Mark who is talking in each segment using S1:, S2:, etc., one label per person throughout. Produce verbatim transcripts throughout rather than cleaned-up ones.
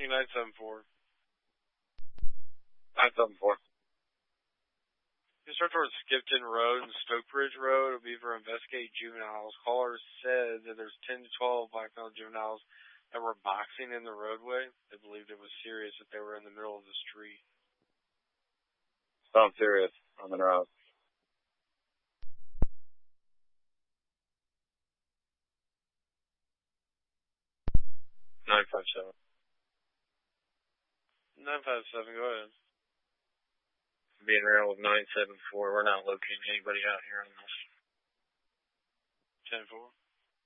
S1: nine seven four.
S2: nine seven four.
S1: You start towards Skipton Road and Stokebridge Road. It'll be for investigate juveniles. Callers said that there's ten to twelve black male juveniles that were boxing in the roadway. They believed it was serious that they were in the middle of the street.
S2: Sounds serious on the route. nine five seven.
S1: nine five seven, go ahead.
S2: Being real with nine seven four, we're not locating anybody out here on this.
S1: ten four.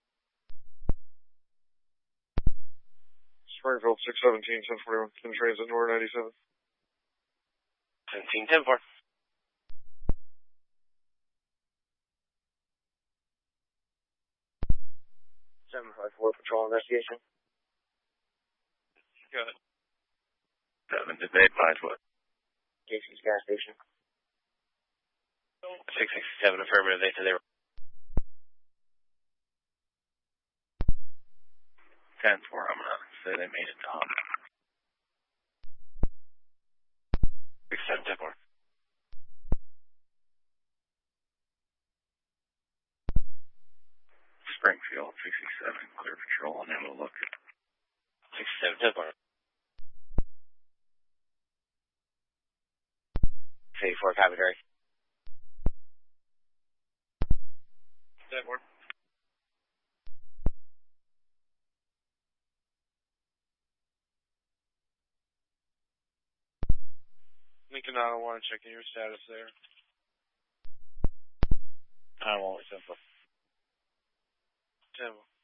S2: Springfield six seventeen, ten forty-one, ten transit, North ninety-seven.
S1: seventeen, ten four.
S2: seven five four, patrol investigation.
S1: Go ahead.
S2: seven, did they advise what? Casey's gas station.
S1: six sixty-seven, affirmative, they said they were.
S2: ten four, I'm gonna say they made it down.
S1: six seven, ten four.
S2: Springfield sixty-seven, clear patrol, and then we'll look at
S1: sixty-seven, ten four.
S2: eighty-four, copy, Derek.
S1: ten four. Lincoln nine oh one, checking your status there.
S2: I won't, ten four.
S1: ten four.